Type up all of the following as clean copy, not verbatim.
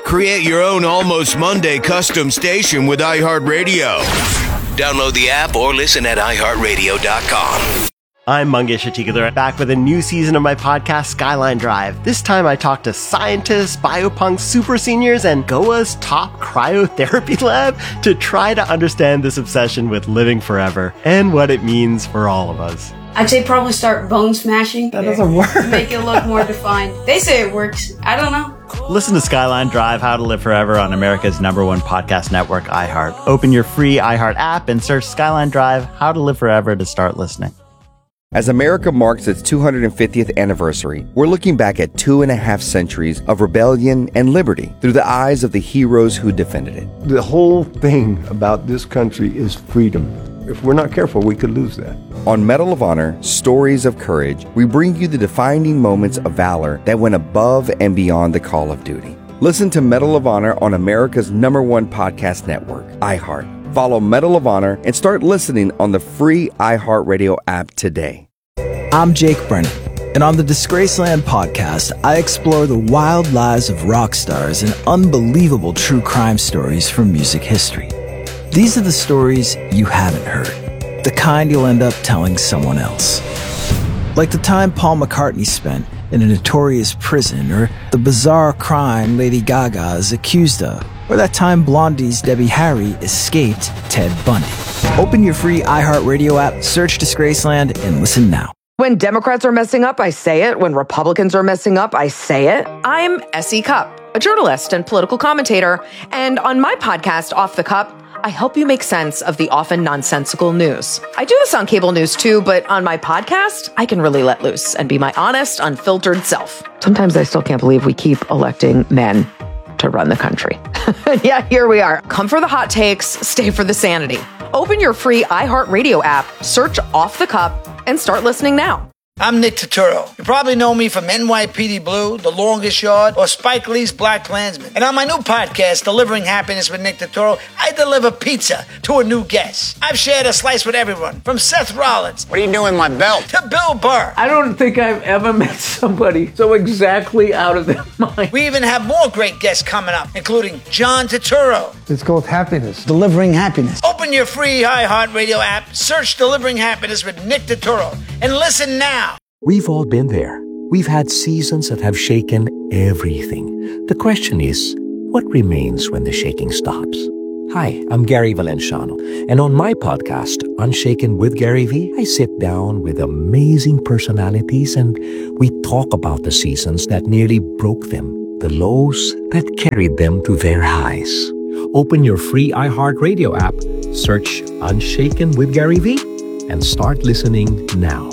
Create your own Almost Monday custom station with iHeartRadio. Download the app or listen at iHeartRadio.com. I'm Mangesh Hattikudur, back with a new season of my podcast, Skyline Drive. This time I talk to scientists, biopunks, super seniors, and Goa's top cryotherapy lab to try to understand this obsession with living forever and what it means for all of us. I'd say probably start bone smashing. That doesn't work. Make it look more defined. They say it works. I don't know. Listen to Skyline Drive, How to Live Forever on America's #1 podcast network, iHeart. Open your free iHeart app and search Skyline Drive, How to Live Forever to start listening. As America marks its 250th anniversary, we're looking back at 2.5 centuries of rebellion and liberty through the eyes of the heroes who defended it. The whole thing about this country is freedom. If we're not careful, we could lose that. On Medal of Honor, Stories of Courage, we bring you the defining moments of valor that went above and beyond the call of duty. Listen to Medal of Honor on America's #1 podcast network, iHeart. Follow Medal of Honor and start listening on the free iHeartRadio app today. I'm Jake Brennan, and on the Disgraceland podcast, I explore the wild lives of rock stars and unbelievable true crime stories from music history. These are the stories you haven't heard, the kind you'll end up telling someone else. Like the time Paul McCartney spent in a notorious prison, or the bizarre crime Lady Gaga is accused of, or that time Blondie's Debbie Harry escaped Ted Bundy. Open your free iHeartRadio app, search Disgraceland, and listen now. When Democrats are messing up, I say it. When Republicans are messing up, I say it. I'm S.E. Cupp, a journalist and political commentator, and on my podcast, Off the Cup, I help you make sense of the often nonsensical news. I do this on cable news too, but on my podcast, I can really let loose and be my honest, unfiltered self. Sometimes I still can't believe we keep electing men to run the country. Yeah, here we are. Come for the hot takes, stay for the sanity. Open your free iHeartRadio app, search Off the Cup, and start listening now. I'm Nick Turturro. You probably know me from NYPD Blue, The Longest Yard, or Spike Lee's Black Klansman. And on my new podcast, Delivering Happiness with Nick Turturro, I deliver pizza to a new guest. I've shared a slice with everyone, from Seth Rollins. What are you doing with my belt? To Bill Burr. I don't think I've ever met somebody so exactly out of their mind. We even have more great guests coming up, including John Turturro. It's called happiness. Delivering Happiness. Open your free iHeartRadio app, search Delivering Happiness with Nick Turturro, and listen now. We've all been there. We've had seasons that have shaken everything. The question is, what remains when the shaking stops? Hi, I'm Gary Valenciano, and on my podcast, Unshaken with Gary V, I sit down with amazing personalities and we talk about the seasons that nearly broke them, the lows that carried them to their highs. Open your free iHeartRadio app, search Unshaken with Gary V, and start listening now.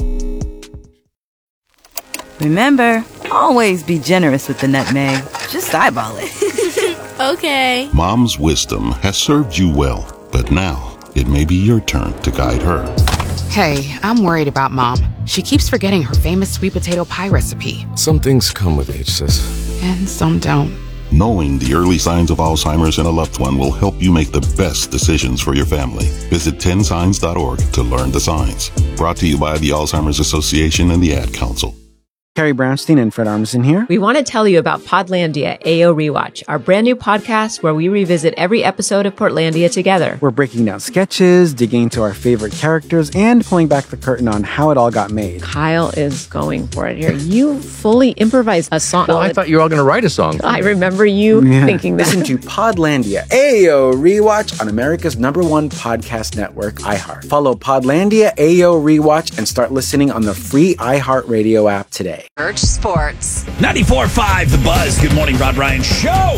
Remember, always be generous with the nutmeg. Just eyeball it. Okay. Mom's wisdom has served you well, but now it may be your turn to guide her. Hey, I'm worried about Mom. She keeps forgetting her famous sweet potato pie recipe. Some things come with age, sis. And some don't. Knowing the early signs of Alzheimer's in a loved one will help you make the best decisions for your family. Visit 10signs.org to learn the signs. Brought to you by the Alzheimer's Association and the Ad Council. Carrie Brownstein and Fred Armisen here. We want to tell you about Podlandia AO Rewatch, our brand new podcast where we revisit every episode of Portlandia together. We're breaking down sketches, digging into our favorite characters, and pulling back the curtain on how it all got made. Kyle is going for it here. You fully improvised a song. Well, I thought you were all going to write a song. I remember you thinking that. Listen to Podlandia AO Rewatch on America's #1 podcast network, iHeart. Follow Podlandia AO Rewatch and start listening on the free iHeartRadio app today. Urge Sports. 94.5 The Buzz. Good morning, Rod Ryan Show.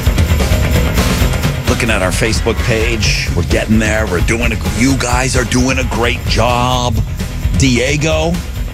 Looking at our Facebook page. We're getting there. You guys are doing a great job. Diego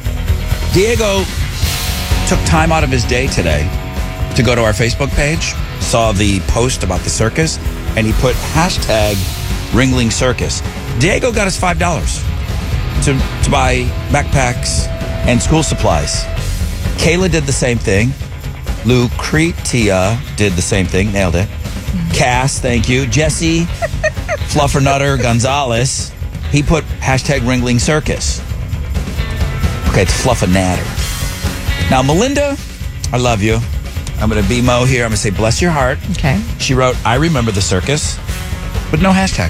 took time out of his day today to go to our Facebook page, saw the post about the circus, and he put hashtag Ringling Circus. Diego got us $5 to buy backpacks and school supplies. Kayla did the same thing. Lucretia did the same thing. Nailed it. Cass, thank you. Jesse, Fluffernutter Gonzalez, he put hashtag Ringling Circus. Okay, it's Fluffanatter. Now, Melinda, I love you. I'm going to be Mo here. I'm going to say, bless your heart. Okay. She wrote, I remember the circus, but no hashtag.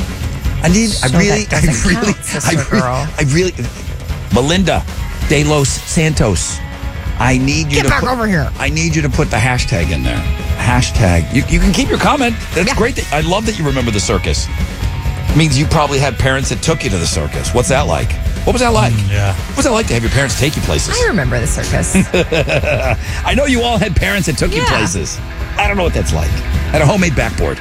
I really, Melinda De Los Santos, I need you Get back over here. I need you to put the hashtag in there. Hashtag. You can keep your comment. That's great. I love that you remember the circus. It means you probably had parents that took you to the circus. What's that like? What was that like? What was that like to have your parents take you places? I remember the circus. I know you all had parents that took you places. I don't know what that's like. I had a homemade backboard.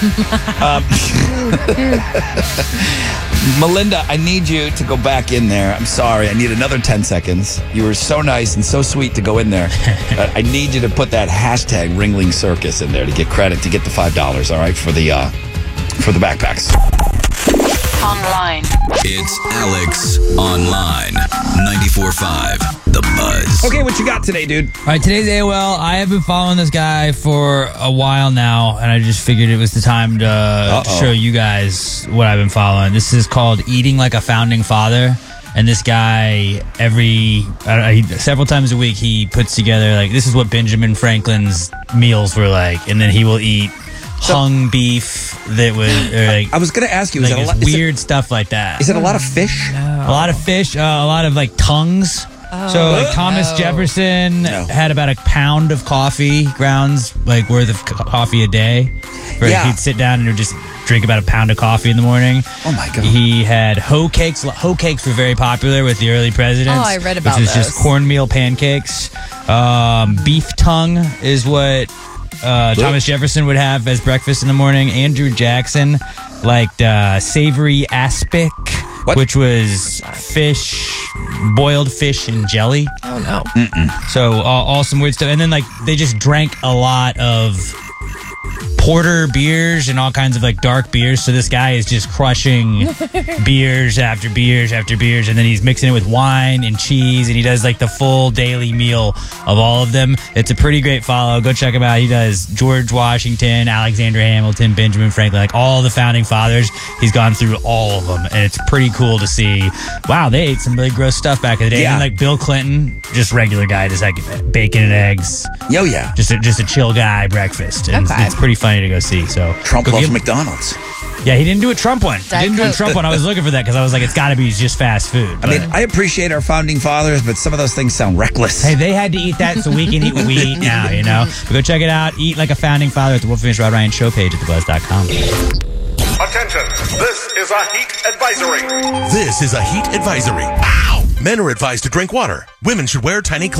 Melinda, I need you to go back in there. I'm sorry. I need another 10 seconds. You were so nice and so sweet to go in there. I need you to put that hashtag Ringling Circus in there to get credit, to get the $5, all right, for the backpacks. Online. It's Alex Online. 94.5 The Buzz. Okay, what you got today, dude? All right, today's AOL. I have been following this guy for a while now, and I just figured it was the time to show you guys what I've been following. This is called Eating Like a Founding Father. And this guy, several times a week, he puts together, like, this is what Benjamin Franklin's meals were like. And then he will eat hung beef that was I was going to ask you, like, weird stuff like that. Is it a lot of fish? A lot of fish, a lot of like tongues. So like Thomas Jefferson had about a pound of coffee grounds, like worth of coffee a day. He'd sit down and would just drink about a pound of coffee in the morning. Oh my God. He had hoe cakes. Hoe cakes were very popular with the early presidents. Oh, I read about which is those. just cornmeal pancakes. Beef tongue is what Thomas Jefferson would have as breakfast in the morning. Andrew Jackson liked savory aspic, which was boiled fish and jelly. Oh, no. So all some weird stuff. And then, like, they just drank a lot of porter beers and all kinds of, like, dark beers. So this guy is just crushing beers after beers after beers, and then he's mixing it with wine and cheese, and he does, like, the full daily meal of all of them. It's a pretty great follow. Go check him out. He does George Washington, Alexander Hamilton, Benjamin Franklin, like all the founding fathers. He's gone through all of them, and it's pretty cool to see. Wow, they ate some really gross stuff back in the day. Yeah. And like Bill Clinton, just regular guy, just like bacon and eggs. Oh yeah, just a chill guy breakfast. And it's pretty funny to go see. So Trump loves McDonald's. Yeah, he didn't do a Trump one. I was looking for that because I was like, it's got to be just fast food. I mean, I appreciate our founding fathers, but some of those things sound reckless. Hey, they had to eat that so we can eat what we eat now, you know? But go check it out. Eat Like a Founding Father at the Wolf Famous Rod Ryan show page at thebuzz.com. Attention, this is a heat advisory. This is a heat advisory. Ow! Men are advised to drink water. Women should wear tiny clothes.